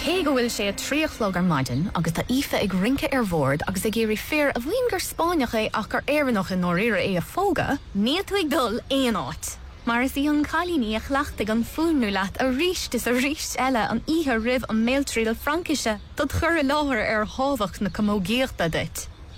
Cé go bhfuil sé a tríochlog ar maidin agus tá ife ag rince ar bhord agus ag géirí fear a bhíon gur Spáineach é ach gur éireannach in nóiríre é a fóga, ní tú ag dul éon áit. Mar is í an chalíní a chhlaachtaigh an fúnú leat a ríist is a ríist eile an ihe rih an méiltríal Frankise, dat chur láthir ar hábhacht na commógéachta dit.